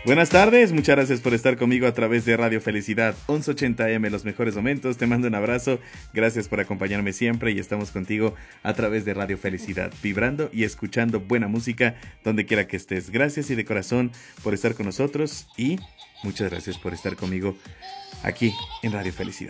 Buenas tardes, muchas gracias por estar conmigo a través de Radio Felicidad 1180M, los mejores momentos. Te mando un abrazo, gracias por acompañarme siempre y estamos contigo a través de Radio Felicidad, vibrando y escuchando buena música donde quiera que estés. Gracias y de corazón por estar con nosotros y muchas gracias por estar conmigo aquí en Radio Felicidad.